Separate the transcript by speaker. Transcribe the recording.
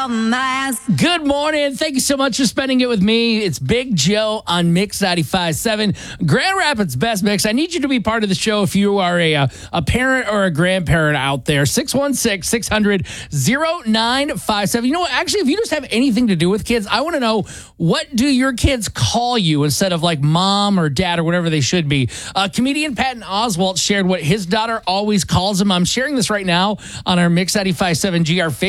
Speaker 1: Good morning. Thank you so much for spending it with me. It's Big Joe on Mix 95.7, Grand Rapids Best Mix. I need you to be part of the show if you are a parent or a grandparent out there. 616-600-0957. You know what? Actually, if you just have anything to do with kids, I want to know, what do your kids call you instead of like mom or dad or whatever they should be? Comedian Patton Oswalt shared what his daughter always calls him. I'm sharing this right now on our Mix 95.7 GR Facebook